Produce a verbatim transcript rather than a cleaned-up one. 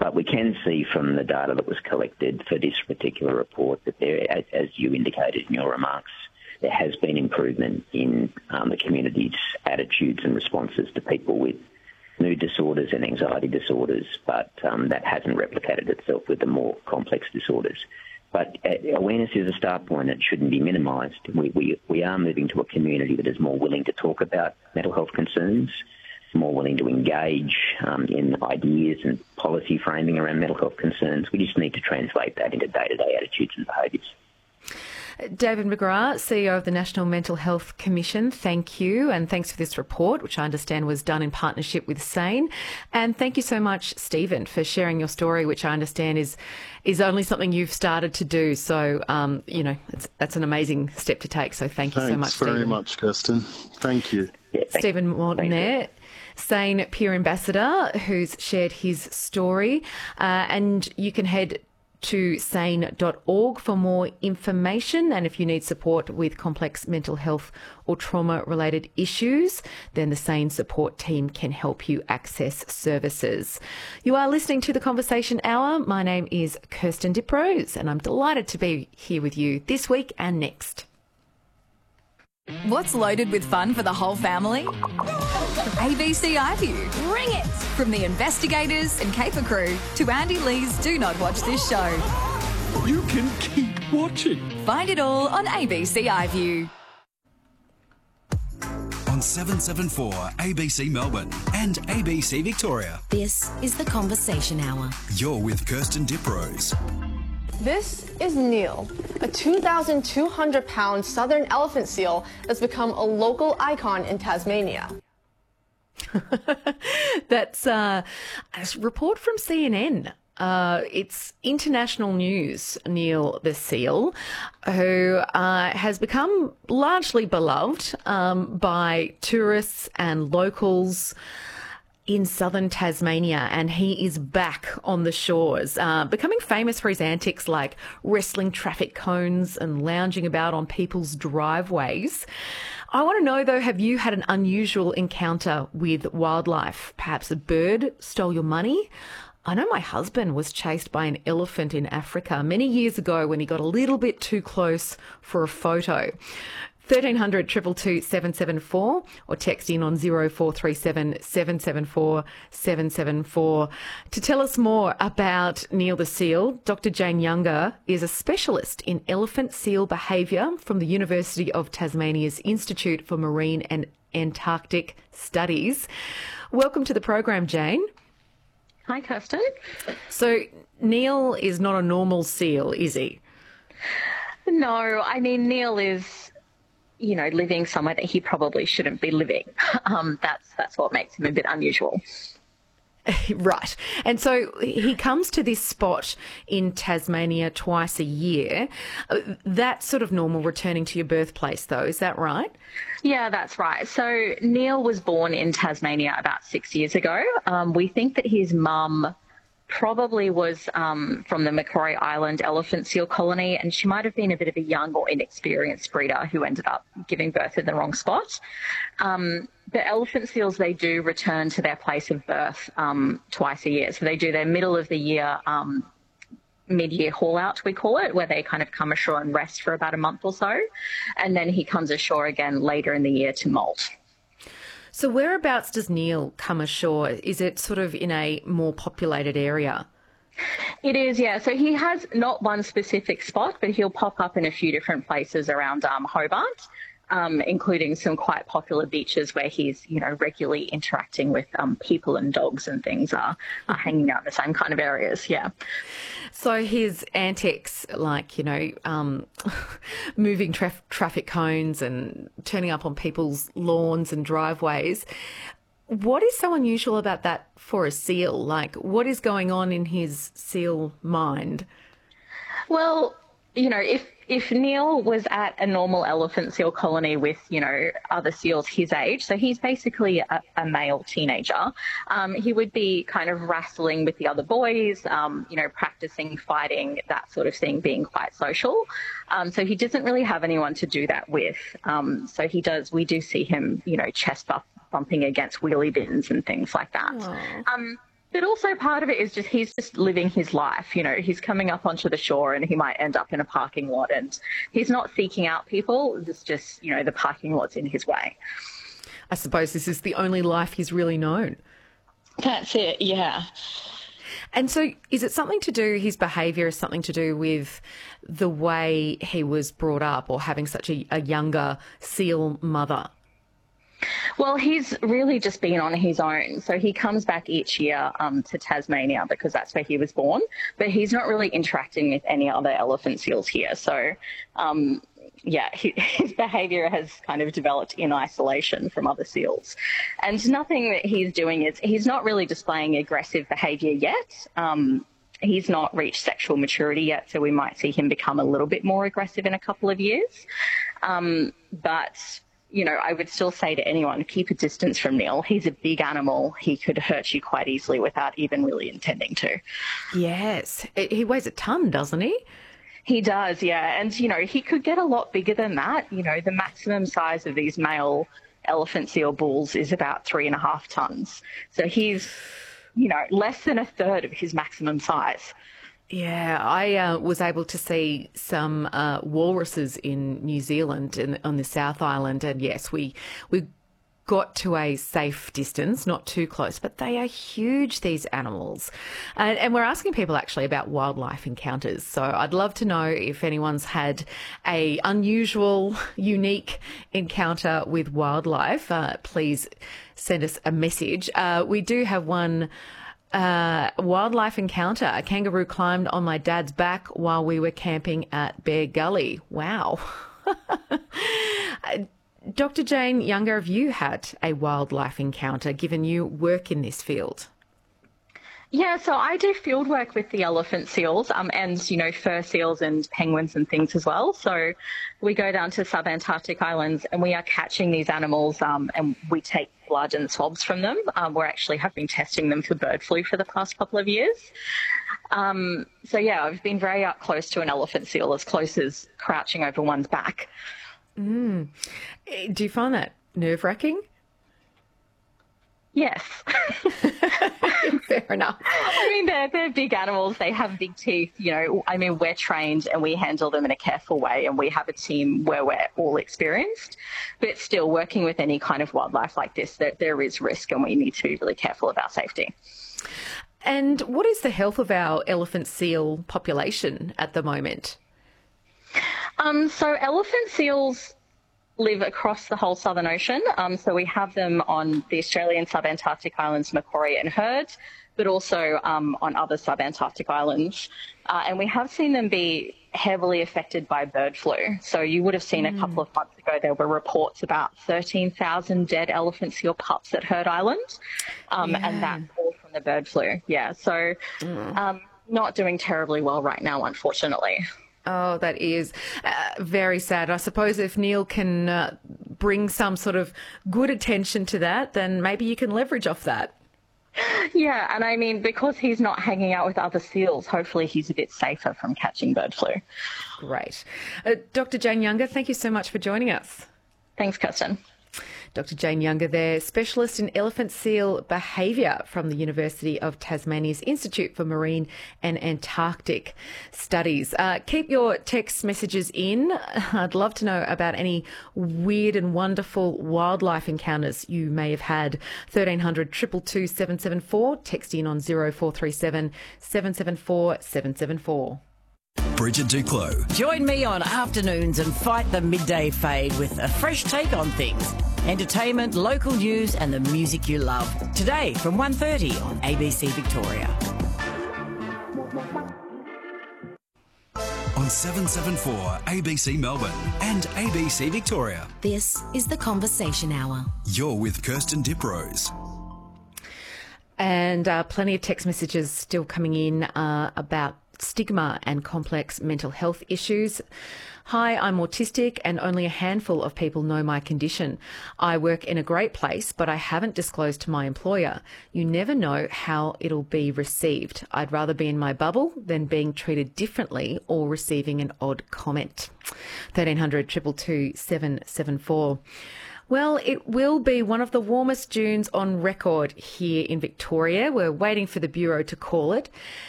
But we can see from the data that was collected for this particular report that there, as, as you indicated in your remarks, there has been improvement in um, the community's attitudes and responses to people with mood disorders and anxiety disorders, but um, that hasn't replicated itself with the more complex disorders. But uh, awareness is a start point. It shouldn't be minimised. We, we, we are moving to a community that is more willing to talk about mental health concerns, more willing to engage um, in ideas and policy framing around mental health concerns. We just need to translate that into day-to-day attitudes and behaviours. David McGrath, C E O of the National Mental Health Commission, thank you, and thanks for this report, which I understand was done in partnership with SANE. And thank you so much, Stephen, for sharing your story, which I understand is is only something you've started to do. So, um, you know, it's, that's an amazing step to take. So thank you Thanks so much, very Stephen. much, Kirsten. Thank you. Yeah, thank, Stephen Mortner, SANE Peer Ambassador, who's shared his story. Uh, and you can head to sane dot org for more information. And if you need support with complex mental health or trauma-related issues, then the SANE support team can help you access services. You are listening to The Conversation Hour. My name is Kirsten Diprose, and I'm delighted to be here with you this week and next. What's loaded with fun for the whole family? A B C iView. Bring it! From the investigators and caper crew to Andy Lee's Do Not Watch This Show. You can keep watching. Find it all on A B C iView. On seven seven four A B C Melbourne and A B C Victoria. This is The Conversation Hour. You're with Kirsten Diprose. This is Neil, a two thousand two hundred pound southern elephant seal that's become a local icon in Tasmania. That's uh, a report from C N N. Uh, it's international news, Neil the seal, who uh, has become largely beloved um, by tourists and locals in southern Tasmania, and he is back on the shores, uh, becoming famous for his antics like wrestling traffic cones and lounging about on people's driveways. I want to know, though, have you had an unusual encounter with wildlife? Perhaps a bird stole your money? I know my husband was chased by an elephant in Africa many years ago when he got a little bit too close for a photo. thirteen hundred, two two two, seven seven four or text in on zero four three seven, seven seven four, seven seven four. To tell us more about Neil the seal, Doctor Jane Younger is a specialist in elephant seal behaviour from the University of Tasmania's Institute for Marine and Antarctic Studies. Welcome to the program, Jane. Hi, Kirsten. So Neil is not a normal seal, is he? No, I mean, Neil is, you know, living somewhere that he probably shouldn't be living. Um, that's that's what makes him a bit unusual. Right. And so he comes to this spot in Tasmania twice a year. That's sort of normal, returning to your birthplace, though. Is that right? Yeah, that's right. So Neil was born in Tasmania about six years ago. Um, we think that his mum probably was um, from the Macquarie Island elephant seal colony, and she might have been a bit of a young or inexperienced breeder who ended up giving birth in the wrong spot. Um, the elephant seals, they do return to their place of birth um, twice a year. So they do their middle of the year, um, mid-year haul out, we call it, where they kind of come ashore and rest for about a month or so. And then he comes ashore again later in the year to molt. So whereabouts does Neil come ashore? Is it sort of in a more populated area? It is, yeah. So he has not one specific spot, but he'll pop up in a few different places around um, Hobart, um, including some quite popular beaches where he's, you know, regularly interacting with um, people and dogs and things are, are hanging out in the same kind of areas, yeah. So his antics, like, you know, um, moving traf- traffic cones and turning up on people's lawns and driveways, what is so unusual about that for a seal? Like, what is going on in his seal mind? Well, you know, if if Neil was at a normal elephant seal colony with, you know, other seals his age, so he's basically a, a male teenager, um, he would be kind of wrestling with the other boys, um, you know, practicing fighting, that sort of thing, being quite social. Um, so he doesn't really have anyone to do that with. Um, so he does, we do see him, you know, chest bump, bumping against wheelie bins and things like that. Um, But also part of it is just he's just living his life. You know, he's coming up onto the shore and he might end up in a parking lot, and he's not seeking out people. It's just, you know, the parking lot's in his way. I suppose this is the only life he's really known. That's it, yeah. And so is it something to do, his behaviour is something to do with the way he was brought up, or having such a, a younger seal mother? Well, he's really just been on his own. So he comes back each year um, to Tasmania because that's where he was born, but he's not really interacting with any other elephant seals here. So, um, yeah, he, his behaviour has kind of developed in isolation from other seals. And nothing that he's doing is, he's not really displaying aggressive behaviour yet. Um, he's not reached sexual maturity yet, so we might see him become a little bit more aggressive in a couple of years. Um, but... You know, I would still say to anyone, keep a distance from Neil. He's a big animal. He could hurt you quite easily without even really intending to. Yes. He weighs a ton, doesn't he? He does, yeah. And, you know, he could get a lot bigger than that. You know, the maximum size of these male elephant seal bulls is about three and a half tons. So he's, you know, less than a third of his maximum size. Yeah, I uh, was able to see some uh, walruses in New Zealand in, on the South Island, and yes, we we got to a safe distance, not too close, but they are huge, these animals. And, and we're asking people actually about wildlife encounters. So I'd love to know if anyone's had a unusual, unique encounter with wildlife. Uh, please send us a message. Uh, we do have one. Uh, wildlife encounter. A kangaroo climbed on my dad's back while we were camping at Bear Gully. Wow. Doctor Jane Younger, have you had a wildlife encounter, given you work in this field? Yeah, so I do field work with the elephant seals um, and, you know, fur seals and penguins and things as well. So we go down to subantarctic islands and we are catching these animals um, and we take blood and swabs from them. Um, we're actually have been testing them for bird flu for the past couple of years. Um, so, yeah, I've been very up close to an elephant seal, as close as crouching over one's back. Mm. Do you find that nerve-wracking? Yes. Fair enough. I mean, they're, they're big animals. They have big teeth. You know, I mean, we're trained and we handle them in a careful way, and we have a team where we're all experienced. But still, working with any kind of wildlife like this, that there is risk, and we need to be really careful of our safety. And what is the health of our elephant seal population at the moment? Um, so elephant seals live across the whole Southern Ocean. Um, so we have them on the Australian subantarctic islands, Macquarie and Heard, but also um, on other subantarctic islands. Uh, and we have seen them be heavily affected by bird flu. So you would have seen mm. a couple of months ago there were reports about thirteen thousand dead elephant seal pups at Heard Island, um, yeah. and that's all from the bird flu. Yeah, so mm. um, not doing terribly well right now, unfortunately. Oh, that is uh, very sad. I suppose if Neil can uh, bring some sort of good attention to that, then maybe you can leverage off that. Yeah, and I mean, because he's not hanging out with other seals, hopefully he's a bit safer from catching bird flu. Great. Uh, Doctor Jane Younger, thank you so much for joining us. Thanks, Kirsten. Doctor Jane Younger there, specialist in elephant seal behaviour from the University of Tasmania's Institute for Marine and Antarctic Studies. Uh, keep your text messages in. I'd love to know about any weird and wonderful wildlife encounters you may have had. thirteen hundred, two two two, seven seven four. Text in on zero four three seven, seven seven four, seven seven four. Bridget Duclos. Join me on afternoons and fight the midday fade with a fresh take on things. Entertainment, local news and the music you love. Today from one thirty on A B C Victoria. On seven seventy-four A B C Melbourne and A B C Victoria. This is the Conversation Hour. You're with Kirsten Diprose. And uh, plenty of text messages still coming in uh, about stigma and complex mental health issues. Hi, I'm autistic and only a handful of people know my condition. I work in a great place, but I haven't disclosed to my employer. You never know how it'll be received. I'd rather be in my bubble than being treated differently or receiving an odd comment. thirteen hundred, two two two, seven seven four. Well, it will be one of the warmest Junes on record here in Victoria. We're waiting for the Bureau to call it.